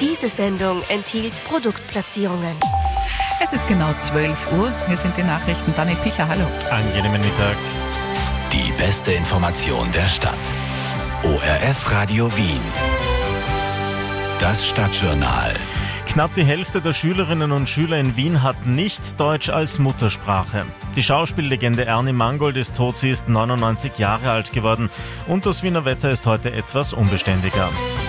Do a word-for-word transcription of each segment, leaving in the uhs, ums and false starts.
Diese Sendung enthielt Produktplatzierungen. Es ist genau zwölf Uhr. Hier sind die Nachrichten. Daniel Pichler, hallo. Angenehmen Mittag. Die beste Information der Stadt. O R F Radio Wien. Das Stadtjournal. Knapp die Hälfte der Schülerinnen und Schüler in Wien hat nicht Deutsch als Muttersprache. Die Schauspiellegende Ernie Mangold ist tot, sie ist neunundneunzig Jahre alt geworden und das Wiener Wetter ist heute etwas unbeständiger.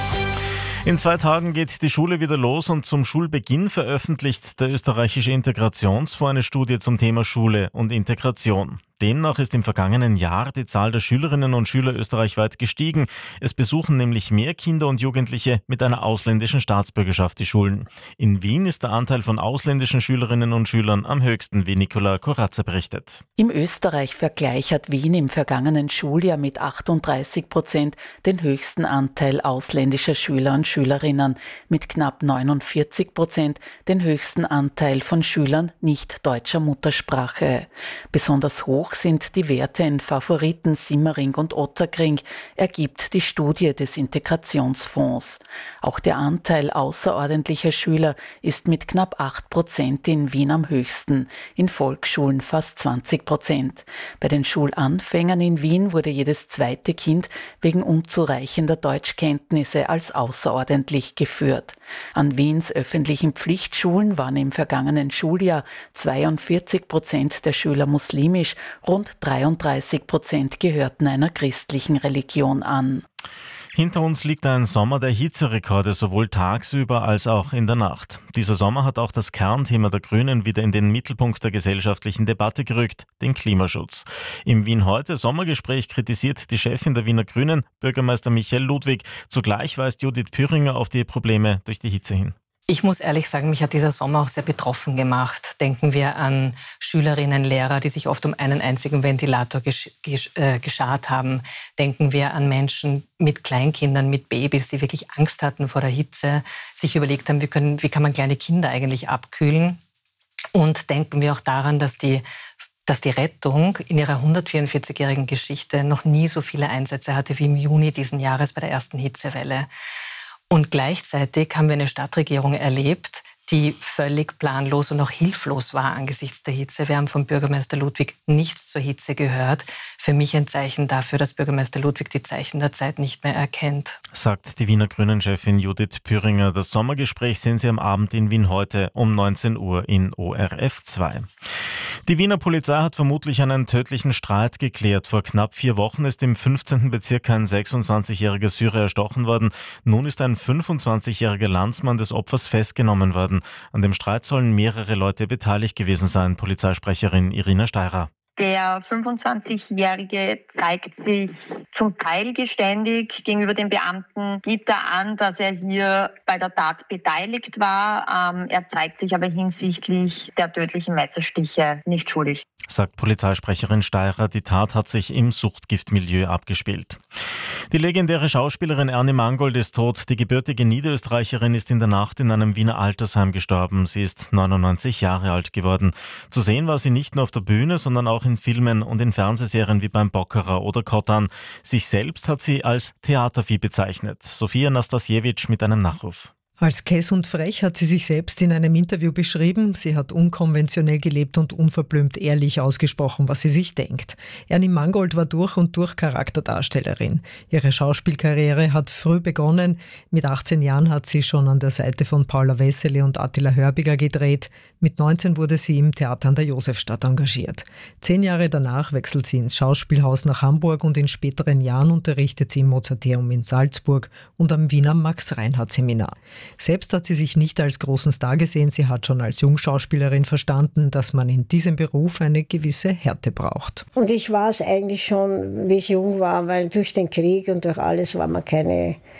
In zwei Tagen geht die Schule wieder los und zum Schulbeginn veröffentlicht der österreichische Integrationsfonds eine Studie zum Thema Schule und Integration. Demnach ist im vergangenen Jahr die Zahl der Schülerinnen und Schüler österreichweit gestiegen. Es besuchen nämlich mehr Kinder und Jugendliche mit einer ausländischen Staatsbürgerschaft die Schulen. In Wien ist der Anteil von ausländischen Schülerinnen und Schülern am höchsten, wie Nicola Corazza berichtet. Im Österreich-Vergleich hat Wien im vergangenen Schuljahr mit achtunddreißig Prozent den höchsten Anteil ausländischer Schüler und Schülerinnen, mit knapp neunundvierzig Prozent den höchsten Anteil von Schülern nicht deutscher Muttersprache. Besonders hoch sind die Werte in Favoriten, Simmering und Ottakring, ergibt die Studie des Integrationsfonds. Auch der Anteil außerordentlicher Schüler ist mit knapp acht Prozent in Wien am höchsten, in Volksschulen fast zwanzig Prozent. Bei den Schulanfängern in Wien wurde jedes zweite Kind wegen unzureichender Deutschkenntnisse als außerordentlich geführt. An Wiens öffentlichen Pflichtschulen waren im vergangenen Schuljahr zweiundvierzig Prozent der Schüler muslimisch, rund dreiunddreißig Prozent gehörten einer christlichen Religion an. Hinter uns liegt ein Sommer der Hitzerekorde, sowohl tagsüber als auch in der Nacht. Dieser Sommer hat auch das Kernthema der Grünen wieder in den Mittelpunkt der gesellschaftlichen Debatte gerückt, den Klimaschutz. Im Wien heute Sommergespräch kritisiert die Chefin der Wiener Grünen, Bürgermeister Michael Ludwig. Zugleich weist Judith Püringer auf die Probleme durch die Hitze hin. Ich muss ehrlich sagen, mich hat dieser Sommer auch sehr betroffen gemacht. Denken wir an Schülerinnen, Lehrer, die sich oft um einen einzigen Ventilator gesch- gesch- äh, geschart haben. Denken wir an Menschen mit Kleinkindern, mit Babys, die wirklich Angst hatten vor der Hitze, sich überlegt haben, wie, können, wie kann man kleine Kinder eigentlich abkühlen. Und denken wir auch daran, dass die dass die Rettung in ihrer hundertvierundvierzigjährigen Geschichte noch nie so viele Einsätze hatte wie im Juni diesen Jahres bei der ersten Hitzewelle. Und gleichzeitig haben wir eine Stadtregierung erlebt, die völlig planlos und auch hilflos war angesichts der Hitze. Wir haben vom Bürgermeister Ludwig nichts zur Hitze gehört. Für mich ein Zeichen dafür, dass Bürgermeister Ludwig die Zeichen der Zeit nicht mehr erkennt. Sagt die Wiener Grünen-Chefin Judith Püringer. Das Sommergespräch sehen Sie am Abend in Wien heute um neunzehn Uhr in O R F zwei. Die Wiener Polizei hat vermutlich einen tödlichen Streit geklärt. Vor knapp vier Wochen ist im fünfzehnten Bezirk ein sechsundzwanzigjähriger Syrer erstochen worden. Nun ist ein fünfundzwanzigjähriger Landsmann des Opfers festgenommen worden. An dem Streit sollen mehrere Leute beteiligt gewesen sein, Polizeisprecherin Irina Steirer. Der fünfundzwanzigjährige zeigt sich zum Teil geständig gegenüber den Beamten, gibt er an, dass er hier bei der Tat beteiligt war. Ähm, er zeigt sich aber hinsichtlich der tödlichen Messerstiche nicht schuldig. Sagt Polizeisprecherin Steirer, die Tat hat sich im Suchtgiftmilieu abgespielt. Die legendäre Schauspielerin Ernie Mangold ist tot. Die gebürtige Niederösterreicherin ist in der Nacht in einem Wiener Altersheim gestorben. Sie ist neunundneunzig Jahre alt geworden. Zu sehen war sie nicht nur auf der Bühne, sondern auch in Filmen und in Fernsehserien wie beim Bockerer oder Kottan. Sich selbst hat sie als Theatervieh bezeichnet. Sophia Nastasiewicz mit einem Nachruf. Als kess und frech hat sie sich selbst in einem Interview beschrieben. Sie hat unkonventionell gelebt und unverblümt ehrlich ausgesprochen, was sie sich denkt. Ernie Mangold war durch und durch Charakterdarstellerin. Ihre Schauspielkarriere hat früh begonnen. Mit achtzehn Jahren hat sie schon an der Seite von Paula Wessely und Attila Hörbiger gedreht. Mit neunzehn wurde sie im Theater an der Josefstadt engagiert. Zehn Jahre danach wechselt sie ins Schauspielhaus nach Hamburg und in späteren Jahren unterrichtet sie im Mozarteum in Salzburg und am Wiener Max-Reinhardt-Seminar. Selbst hat sie sich nicht als großen Star gesehen. Sie hat schon als Jungschauspielerin verstanden, dass man in diesem Beruf eine gewisse Härte braucht. Und ich war es eigentlich schon, wie ich jung war, weil durch den Krieg und durch alles war man keine